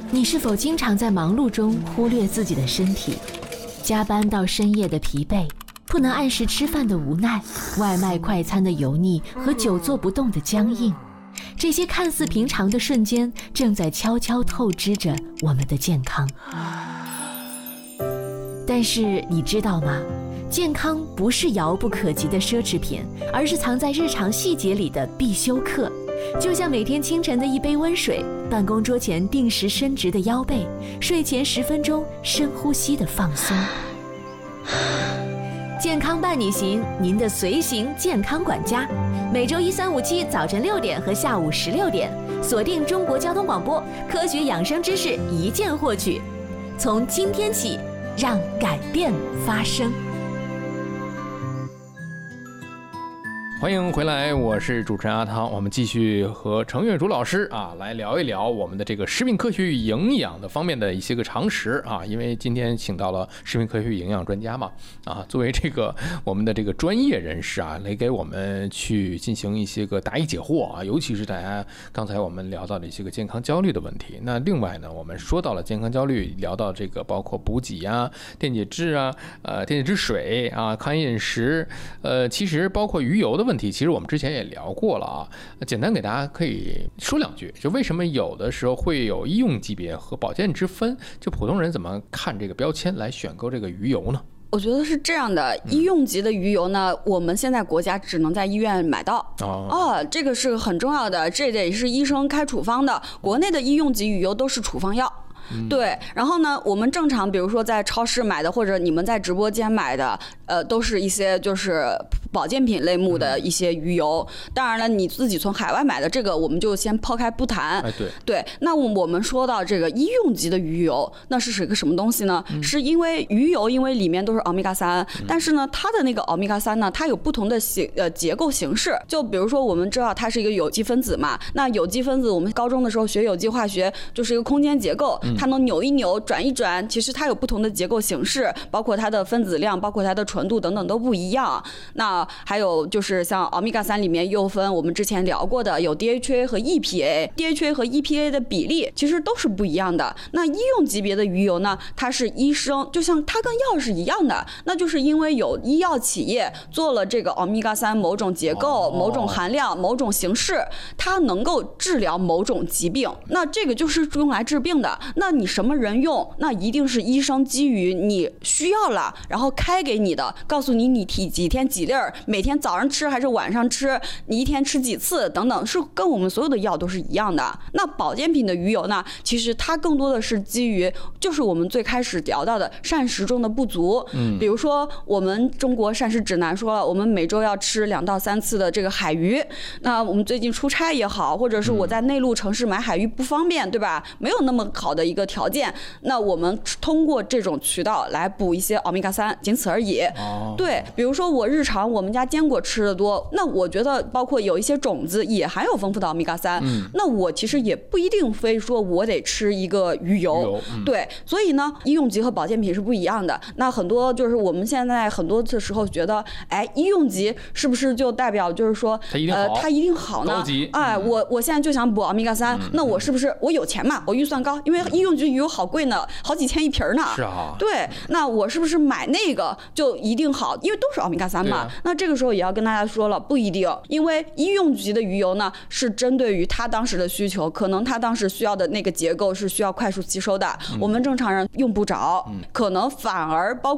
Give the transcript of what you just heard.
你是否经常在忙碌中忽略自己的身体？加班到深夜的疲惫，不能按时吃饭的无奈，外卖快餐的油腻和久坐不动的僵硬，这些看似平常的瞬间，正在悄悄透支着我们的健康。但是你知道吗？健康不是遥不可及的奢侈品，而是藏在日常细节里的必修课。就像每天清晨的一杯温水，办公桌前定时伸直的腰背，睡前10分钟深呼吸的放松。健康伴你行，您的随行健康管家，每周1、3、5、7早晨6点和下午16点，锁定中国交通广播，科学养生知识一键获取。从今天起，让改变发生。 欢迎回来，我是主持人阿汤。我们继续和程月竹老师来聊一聊我们的这个食品科学与营养的方面的一些个常识因为今天请到了食品科学与营养专家嘛作为这个我们的这个专业人士来给我们去进行一些个答疑解惑尤其是大家刚才我们聊到的一些个健康焦虑的问题。那另外呢，我们说到了健康焦虑，聊到这个包括补给电解质电解质水抗饮食其实包括鱼油的问题，其实我们之前也聊过了简单给大家可以说2句，就为什么有的时候会有医用级别和保健之分，就普通人怎么看这个标签来选购这个鱼油呢？ 我觉得是这样的，医用级的鱼油呢，我们现在国家只能在医院买到这个是很重要的，这得是医生开处方的，国内的医用级鱼油都是处方药。对，然后呢，我们正常比如说在超市买的，或者你们在直播间买的，都是一些就是保健品类目的一些鱼油。当然了，你自己从海外买的这个，我们就先抛开不谈。对，那我们说到这个医用级的鱼油，那是个什么东西呢？是因为鱼油，因为里面都是欧米伽3，但是呢，它的那个欧米伽3呢，它有不同的结构形式。就比如说，我们知道它是一个有机分子嘛，那有机分子，我们高中的时候学有机化学，就是一个空间结构。它能扭一扭转一转，其实它有不同的结构形式，包括它的分子量，包括它的纯度等等都不一样。那还有就是像欧米伽3里面又分我们之前聊过的有 DHA 和 EPA，DHA 和 EPA 的比例其实都是不一样的。那医用级别的鱼油呢，它是医生，就像它跟药是一样的，那就是因为有医药企业做了这个欧米伽3某种结构、某种含量、某种形式，它能够治疗某种疾病，那这个就是用来治病的。那你什么人用，那一定是医生基于你需要了然后开给你的，告诉你几天几粒儿，每天早上吃还是晚上吃，你一天吃几次等等，是跟我们所有的药都是一样的。那保健品的鱼油呢，其实它更多的是基于就是我们最开始聊到的膳食中的不足。比如说我们中国膳食指南说了，我们每周要吃2到3次的这个海鱼。那我们最近出差也好，或者是我在内陆城市买海鱼不方便，对吧？没有那么好的一个条件，那我们通过这种渠道来补一些欧米伽3，仅此而已。对，比如说我日常我们家坚果吃的多，那我觉得包括有一些种子也含有丰富的欧米伽3，那我其实也不一定非说我得吃一个鱼油。对，所以呢，医用级和保健品是不一样的。那很多就是我们现在很多的时候觉得，医用级是不是就代表就是说它一定好呢？我现在就想补欧米伽3，那我是不是我有钱嘛？我预算高，因为医用级鱼油好贵呢，好几千一瓶呢。 是啊。 对，那我是不是买那个就一定好？因为都是欧米伽3嘛。那这个时候也要跟大家说了，不一定，因为医用级的鱼油呢是针对于他当时的需求，可能他当时需要的那个结构是需要快速吸收的，我们正常人用不着，可能反而包括